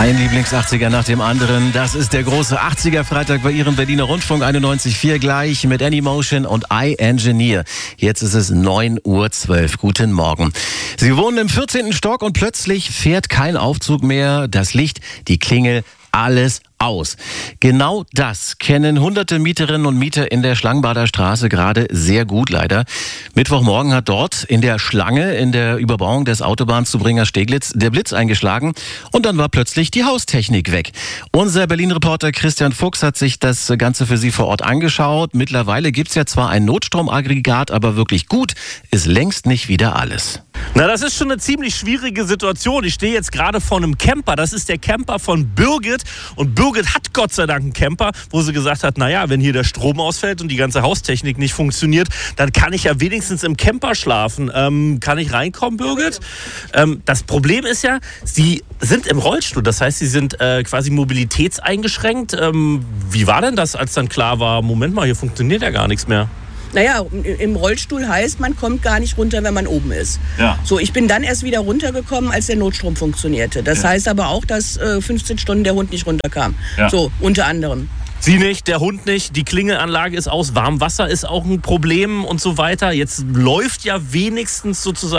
Ein Lieblings-80er nach dem anderen. Das ist der große 80er-Freitag bei Ihrem Berliner Rundfunk 91.4 gleich mit Anymotion und iEngineer. Jetzt ist es 9:12 Uhr. Guten Morgen. Sie wohnen im 14. Stock und plötzlich fährt kein Aufzug mehr. Das Licht, die Klingel, alles aus. Genau das kennen hunderte Mieterinnen und Mieter in der Schlangenbader Straße gerade sehr gut, leider. Mittwochmorgen hat dort in der Schlange, in der Überbauung des Autobahnzubringer Steglitz, der Blitz eingeschlagen und dann war plötzlich die Haustechnik weg. Unser Berlin-Reporter Christian Fuchs hat sich das Ganze für Sie vor Ort angeschaut. Mittlerweile gibt's ja zwar ein Notstromaggregat, aber wirklich gut ist längst nicht wieder alles. Na, das ist schon eine ziemlich schwierige Situation. Ich stehe jetzt gerade vor einem Camper. Das ist der Camper von Birgit. Und Birgit hat Gott sei Dank einen Camper, wo sie gesagt hat, naja, wenn hier der Strom ausfällt und die ganze Haustechnik nicht funktioniert, dann kann ich ja wenigstens im Camper schlafen. Kann ich reinkommen, Birgit? Das Problem ist ja, Sie sind im Rollstuhl. Das heißt, Sie sind quasi mobilitätseingeschränkt. Wie war denn das, als dann klar war, Moment mal, hier funktioniert ja gar nichts mehr? Naja, im Rollstuhl heißt, man kommt gar nicht runter, wenn man oben ist. Ja. So, ich bin dann erst wieder runtergekommen, als der Notstrom funktionierte. Das heißt aber auch, dass 15 Stunden der Hund nicht runterkam. Ja. So, unter anderem. Sie nicht, der Hund nicht, die Klingelanlage ist aus, Warmwasser ist auch ein Problem und so weiter. Jetzt läuft ja wenigstens sozusagen